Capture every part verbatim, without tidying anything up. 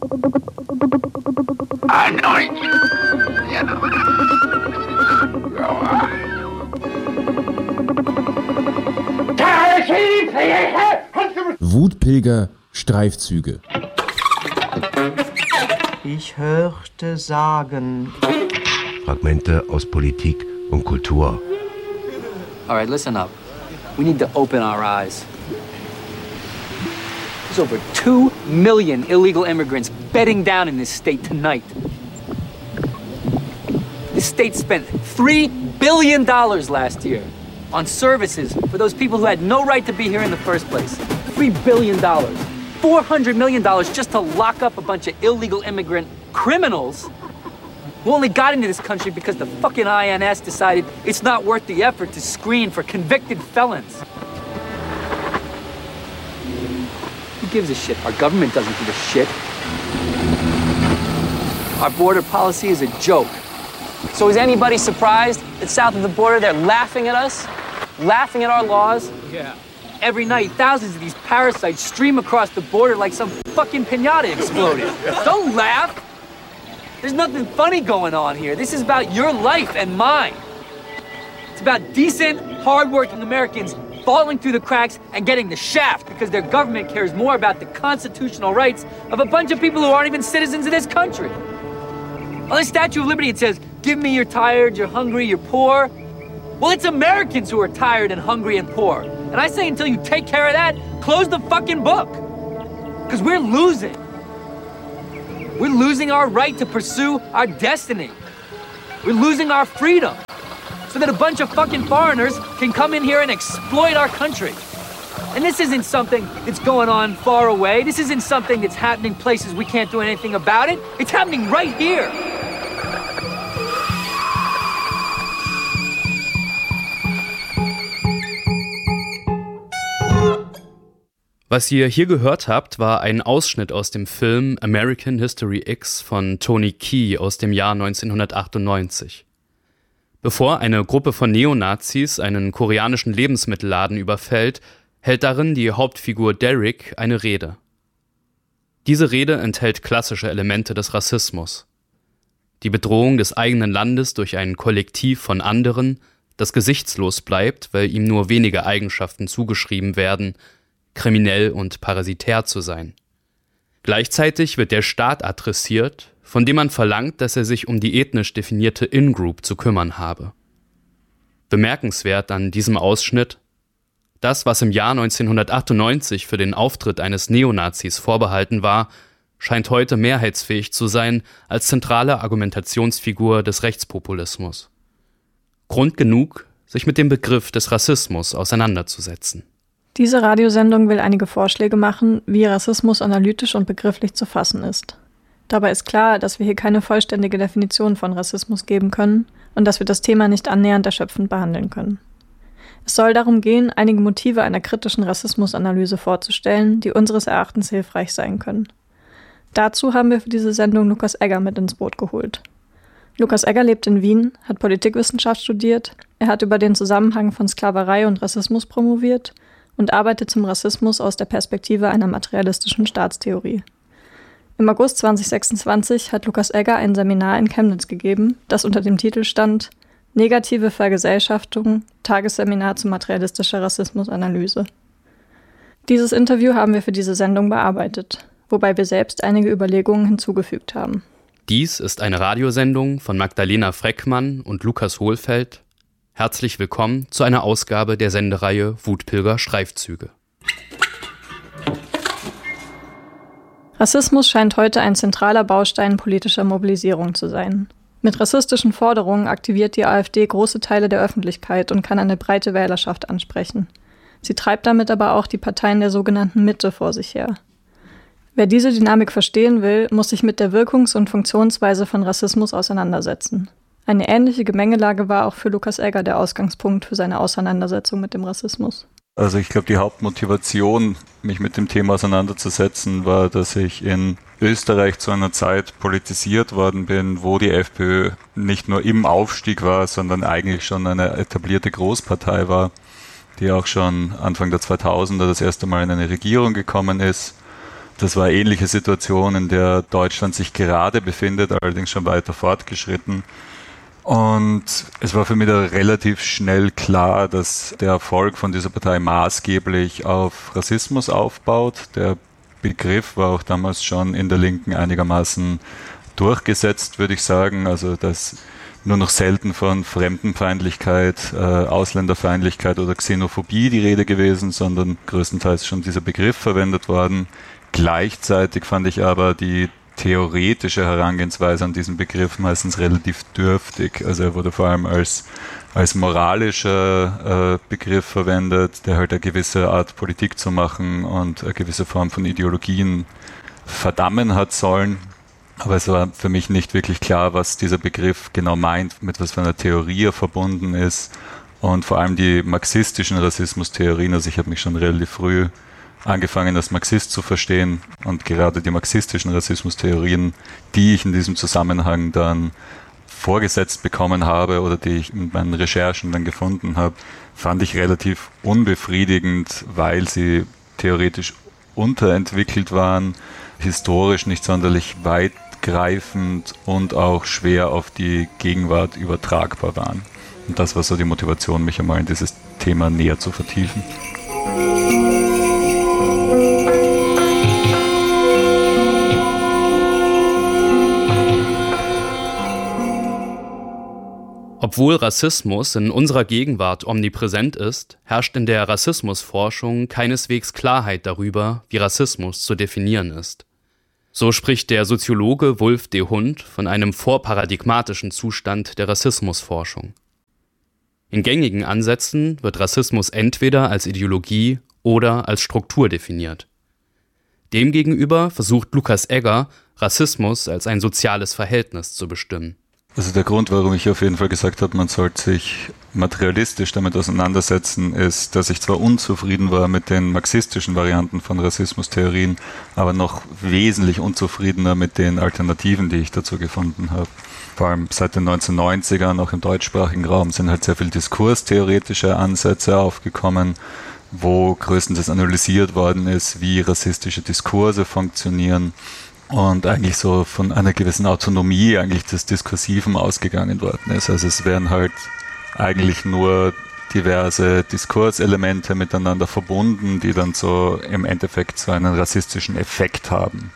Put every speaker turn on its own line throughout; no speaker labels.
Anoint you.
Wutpilger Streifzüge.
Ich hörte sagen.
Fragmente aus Politik und Kultur.
All right, listen up. We need to open our eyes. There's over two million illegal immigrants bedding down in this state tonight. This state spent three billion dollars last year on services for those people who had no right to be here in the first place. three billion dollars. four hundred million dollars just to lock up a bunch of illegal immigrant criminals who only got into this country because the fucking I N S decided it's not worth the effort to screen for convicted felons. Who gives a shit? Our government doesn't give a shit. Our border policy is a joke. So is anybody surprised that south of the border they're laughing at us? Laughing at our laws? Yeah. Every night, thousands of these parasites stream across the border like some fucking piñata exploded. Don't laugh! There's nothing funny going on here. This is about your life and mine. It's about decent, hardworking Americans falling through the cracks and getting the shaft because their government cares more about the constitutional rights of a bunch of people who aren't even citizens of this country. On the Statue of Liberty, it says, give me you're tired, you're hungry, you're poor. Well, it's Americans who are tired and hungry and poor. And I say until you take care of that, close the fucking book. Because we're losing. We're losing our right to pursue our destiny. We're losing our freedom. So that a bunch of fucking foreigners can come in here and exploit our country. And this isn't something that's going on far away. This isn't something that's happening places we can't do anything about it. It's happening right here.
Was ihr hier gehört habt, war ein Ausschnitt aus dem Film American History X von Tony Key aus dem Jahr neunzehnhundertachtundneunzig. Bevor eine Gruppe von Neonazis einen koreanischen Lebensmittelladen überfällt, hält darin die Hauptfigur Derek eine Rede. Diese Rede enthält klassische Elemente des Rassismus. Die Bedrohung des eigenen Landes durch ein Kollektiv von anderen, das gesichtslos bleibt, weil ihm nur wenige Eigenschaften zugeschrieben werden, kriminell und parasitär zu sein. Gleichzeitig wird der Staat adressiert, von dem man verlangt, dass er sich um die ethnisch definierte In-Group zu kümmern habe. Bemerkenswert an diesem Ausschnitt: Das, was im Jahr neunzehnhundertachtundneunzig für den Auftritt eines Neonazis vorbehalten war, scheint heute mehrheitsfähig zu sein als zentrale Argumentationsfigur des Rechtspopulismus. Grund genug, sich mit dem Begriff des Rassismus auseinanderzusetzen.
Diese Radiosendung will einige Vorschläge machen, wie Rassismus analytisch und begrifflich zu fassen ist. Dabei ist klar, dass wir hier keine vollständige Definition von Rassismus geben können und dass wir das Thema nicht annähernd erschöpfend behandeln können. Es soll darum gehen, einige Motive einer kritischen Rassismusanalyse vorzustellen, die unseres Erachtens hilfreich sein können. Dazu haben wir für diese Sendung Lukas Egger mit ins Boot geholt. Lukas Egger lebt in Wien, hat Politikwissenschaft studiert, er hat über den Zusammenhang von Sklaverei und Rassismus promoviert und arbeitet zum Rassismus aus der Perspektive einer materialistischen Staatstheorie. Im August zweitausendsechsundzwanzig hat Lukas Egger ein Seminar in Chemnitz gegeben, das unter dem Titel stand Negative Vergesellschaftung, Tagesseminar zu materialistischer Rassismusanalyse. Dieses Interview haben wir für diese Sendung bearbeitet, wobei wir selbst einige Überlegungen hinzugefügt haben.
Dies ist eine Radiosendung von Magdalena Freckmann und Lukas Hohlfeld. Herzlich willkommen zu einer Ausgabe der Sendereihe Wutpilger Streifzüge.
Rassismus scheint heute ein zentraler Baustein politischer Mobilisierung zu sein. Mit rassistischen Forderungen aktiviert die AfD große Teile der Öffentlichkeit und kann eine breite Wählerschaft ansprechen. Sie treibt damit aber auch die Parteien der sogenannten Mitte vor sich her. Wer diese Dynamik verstehen will, muss sich mit der Wirkungs- und Funktionsweise von Rassismus auseinandersetzen. Eine ähnliche Gemengelage war auch für Lukas Egger der Ausgangspunkt für seine Auseinandersetzung mit dem Rassismus.
Also ich glaube, die Hauptmotivation, mich mit dem Thema auseinanderzusetzen, war, dass ich in Österreich zu einer Zeit politisiert worden bin, wo die FPÖ nicht nur im Aufstieg war, sondern eigentlich schon eine etablierte Großpartei war, die auch schon Anfang der zweitausender das erste Mal in eine Regierung gekommen ist. Das war eine ähnliche Situation, in der Deutschland sich gerade befindet, allerdings schon weiter fortgeschritten. Und es war für mich da relativ schnell klar, dass der Erfolg von dieser Partei maßgeblich auf Rassismus aufbaut. Der Begriff war auch damals schon in der Linken einigermaßen durchgesetzt, würde ich sagen. Also dass nur noch selten von Fremdenfeindlichkeit, äh, Ausländerfeindlichkeit oder Xenophobie die Rede gewesen, sondern größtenteils schon dieser Begriff verwendet worden. Gleichzeitig fand ich aber die theoretische Herangehensweise an diesen Begriff meistens relativ dürftig. Also er wurde vor allem als, als moralischer äh, Begriff verwendet, der halt eine gewisse Art Politik zu machen und eine gewisse Form von Ideologien verdammen hat sollen. Aber es war für mich nicht wirklich klar, was dieser Begriff genau meint, mit was für einer Theorie er verbunden ist. Und vor allem die marxistischen Rassismustheorien, also ich habe mich schon relativ früh angefangen, als Marxist zu verstehen, und gerade die marxistischen Rassismustheorien, die ich in diesem Zusammenhang dann vorgesetzt bekommen habe oder die ich in meinen Recherchen dann gefunden habe, fand ich relativ unbefriedigend, weil sie theoretisch unterentwickelt waren, historisch nicht sonderlich weitgreifend und auch schwer auf die Gegenwart übertragbar waren. Und das war so die Motivation, mich einmal in dieses Thema näher zu vertiefen.
Obwohl Rassismus in unserer Gegenwart omnipräsent ist, herrscht in der Rassismusforschung keineswegs Klarheit darüber, wie Rassismus zu definieren ist. So spricht der Soziologe Wulf de Hund von einem vorparadigmatischen Zustand der Rassismusforschung. In gängigen Ansätzen wird Rassismus entweder als Ideologie oder als Struktur definiert. Demgegenüber versucht Lukas Egger, Rassismus als ein soziales Verhältnis zu bestimmen.
Also der Grund, warum ich auf jeden Fall gesagt habe, man sollte sich materialistisch damit auseinandersetzen, ist, dass ich zwar unzufrieden war mit den marxistischen Varianten von Rassismustheorien, aber noch wesentlich unzufriedener mit den Alternativen, die ich dazu gefunden habe. Vor allem seit den neunzehnhundertneunzigern, auch im deutschsprachigen Raum, sind halt sehr viele diskurstheoretische Ansätze aufgekommen, wo größtenteils analysiert worden ist, wie rassistische Diskurse funktionieren. Und eigentlich so von einer gewissen Autonomie eigentlich des Diskursiven ausgegangen worden ist. Also es werden halt eigentlich nur diverse Diskurselemente miteinander verbunden, die dann so im Endeffekt so einen rassistischen Effekt haben.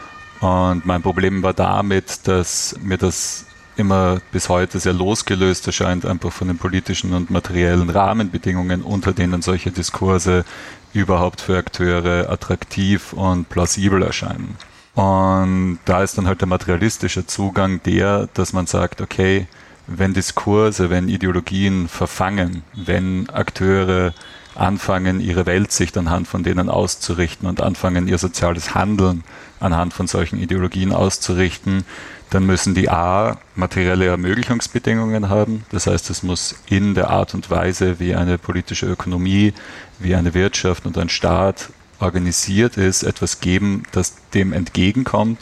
Und mein Problem war damit, dass mir das immer bis heute sehr losgelöst erscheint, einfach von den politischen und materiellen Rahmenbedingungen, unter denen solche Diskurse überhaupt für Akteure attraktiv und plausibel erscheinen. Und da ist dann halt der materialistische Zugang der, dass man sagt, okay, wenn Diskurse, wenn Ideologien verfangen, wenn Akteure anfangen, ihre Weltsicht anhand von denen auszurichten und anfangen, ihr soziales Handeln anhand von solchen Ideologien auszurichten, dann müssen die A, materielle Ermöglichungsbedingungen haben. Das heißt, es muss in der Art und Weise, wie eine politische Ökonomie, wie eine Wirtschaft und ein Staat organisiert ist, etwas geben, das dem entgegenkommt.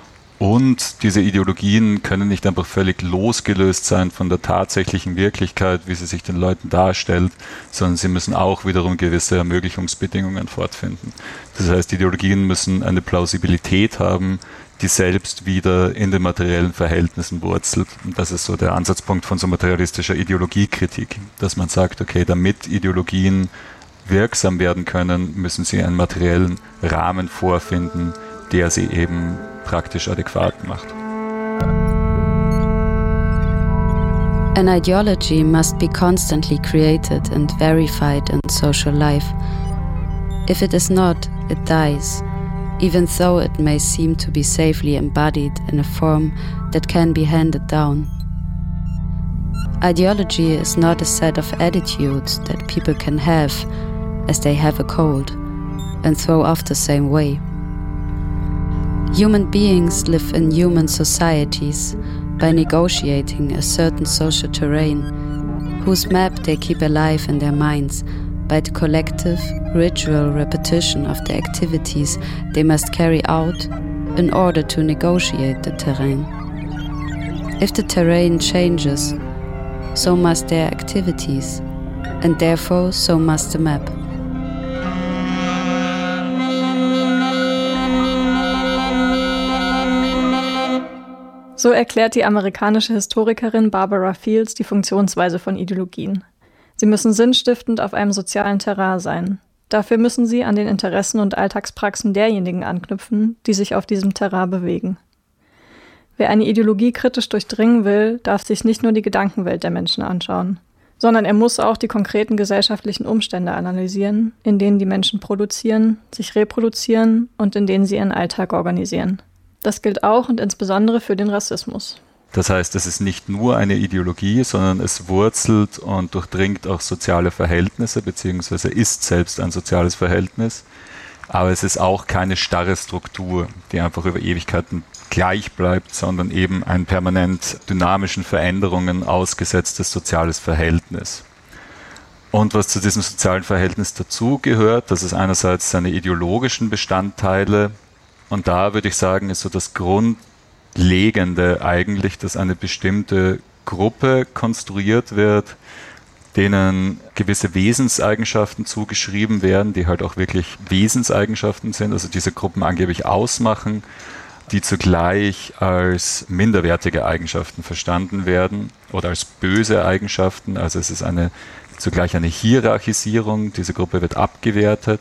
Und diese Ideologien können nicht einfach völlig losgelöst sein von der tatsächlichen Wirklichkeit, wie sie sich den Leuten darstellt, sondern sie müssen auch wiederum gewisse Ermöglichungsbedingungen fortfinden. Das heißt, Ideologien müssen eine Plausibilität haben, die selbst wieder in den materiellen Verhältnissen wurzelt. Und das ist so der Ansatzpunkt von so materialistischer Ideologiekritik, dass man sagt, okay, damit Ideologien wirksam werden können, müssen sie einen materiellen Rahmen vorfinden, der sie eben praktisch adäquat macht.
An ideology must be constantly created and verified in social life. If it is not, it dies, even though it may seem to be safely embodied in a form that can be handed down. Ideology is not a set of attitudes that people can have as they have a cold and throw off the same way. Human beings live in human societies by negotiating a certain social terrain, whose map they keep alive in their minds by the collective, ritual repetition of the activities they must carry out in order to negotiate the terrain. If the terrain changes, so must their activities, and therefore so must the map.
So erklärt die amerikanische Historikerin Barbara Fields die Funktionsweise von Ideologien. Sie müssen sinnstiftend auf einem sozialen Terrain sein. Dafür müssen sie an den Interessen und Alltagspraxen derjenigen anknüpfen, die sich auf diesem Terrain bewegen. Wer eine Ideologie kritisch durchdringen will, darf sich nicht nur die Gedankenwelt der Menschen anschauen, sondern er muss auch die konkreten gesellschaftlichen Umstände analysieren, in denen die Menschen produzieren, sich reproduzieren und in denen sie ihren Alltag organisieren. Das gilt auch und insbesondere für den Rassismus.
Das heißt, es ist nicht nur eine Ideologie, sondern es wurzelt und durchdringt auch soziale Verhältnisse, beziehungsweise ist selbst ein soziales Verhältnis. Aber es ist auch keine starre Struktur, die einfach über Ewigkeiten gleich bleibt, sondern eben ein permanent dynamischen Veränderungen ausgesetztes soziales Verhältnis. Und was zu diesem sozialen Verhältnis dazugehört, das ist einerseits seine ideologischen Bestandteile. Und da würde ich sagen, ist so das Grundlegende eigentlich, dass eine bestimmte Gruppe konstruiert wird, denen gewisse Wesenseigenschaften zugeschrieben werden, die halt auch wirklich Wesenseigenschaften sind, also diese Gruppen angeblich ausmachen, die zugleich als minderwertige Eigenschaften verstanden werden oder als böse Eigenschaften. Also es ist eine, zugleich eine Hierarchisierung, diese Gruppe wird abgewertet.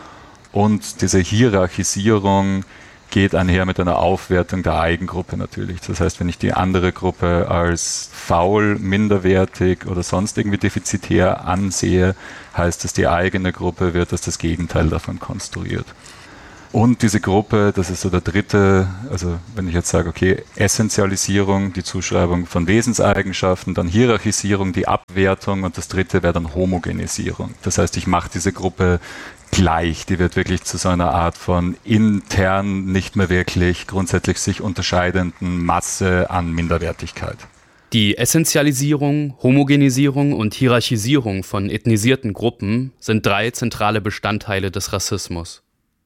Und diese Hierarchisierung geht einher mit einer Aufwertung der Eigengruppe natürlich. Das heißt, wenn ich die andere Gruppe als faul, minderwertig oder sonst irgendwie defizitär ansehe, heißt es, die eigene Gruppe wird als das Gegenteil davon konstruiert. Und diese Gruppe, das ist so der dritte, also wenn ich jetzt sage, okay, Essentialisierung, die Zuschreibung von Wesenseigenschaften, dann Hierarchisierung, die Abwertung und das dritte wäre dann Homogenisierung. Das heißt, ich mache diese Gruppe gleich, die wird wirklich zu so einer Art von intern nicht mehr wirklich grundsätzlich sich unterscheidenden Masse an Minderwertigkeit.
Die Essentialisierung, Homogenisierung und Hierarchisierung von ethnisierten Gruppen sind drei zentrale Bestandteile des Rassismus.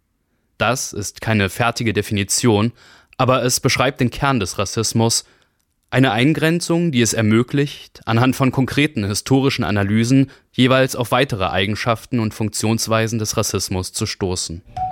Das ist keine fertige Definition, aber es beschreibt den Kern des Rassismus, eine Eingrenzung, die es ermöglicht, anhand von konkreten historischen Analysen jeweils auf weitere Eigenschaften und Funktionsweisen des Rassismus zu stoßen.